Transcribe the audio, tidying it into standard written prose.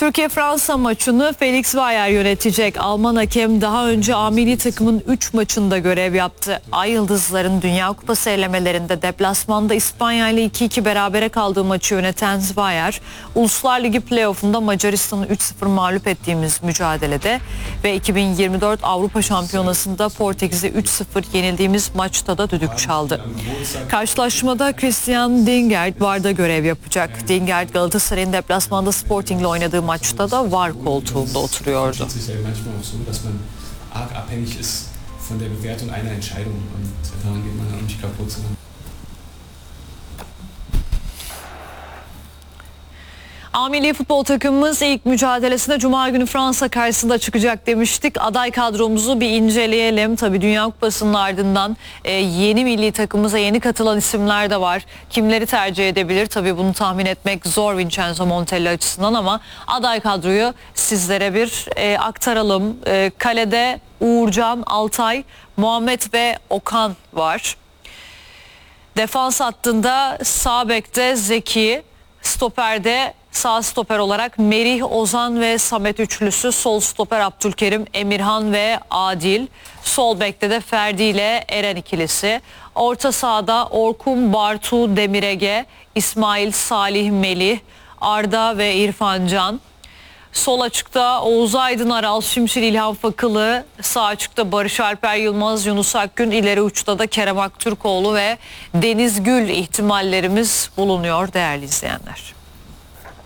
Türkiye-Fransa maçını Felix Wayer yönetecek. Alman hakem daha önce A milli takımın 3 maçında görev yaptı. Ay Yıldızların Dünya Kupası elemelerinde deplasmanda İspanya ile 2-2 berabere kaldığı maçı yöneten Wayer, Uluslar Ligi playoff'unda Macaristan'ı 3-0 mağlup ettiğimiz mücadelede ve 2024 Avrupa Şampiyonası'nda Portekiz'e 3-0 yenildiğimiz maçta da düdük çaldı. Karşılaşmada Christian Dingert VAR'da görev yapacak. Dingert Galatasaray'ın deplasmanda Sporting'le oynadığı maçta da VAR koltuğunda oturuyordu. A milli futbol takımımız ilk mücadelesine Cuma günü Fransa karşısında çıkacak demiştik. Aday kadromuzu bir inceleyelim. Tabii Dünya Kupası'nın ardından yeni milli takımımıza yeni katılan isimler de var. Kimleri tercih edebilir? Tabii bunu tahmin etmek zor Vincenzo Montella açısından ama aday kadroyu sizlere bir aktaralım. Kalede Uğurcan, Altay, Muhammed ve Okan var. Defans hattında sağ bekte Zeki, stoperde sağ stoper olarak Merih, Ozan ve Samet üçlüsü, sol stoper Abdülkerim, Emirhan ve Adil, sol bekte de Ferdi ile Eren ikilisi, orta sahada Orkun, Bartu, Demirege, İsmail, Salih, Melih, Arda ve İrfan Can. Sol açıkta Oğuz Aydın, Aral Şimşir, İlhan Fakılı, sağ açıkta Barış Alper Yılmaz, Yunus Akgün, ileri uçta da Kerem Aktürkoğlu ve Deniz Gül ihtimallerimiz bulunuyor değerli izleyenler.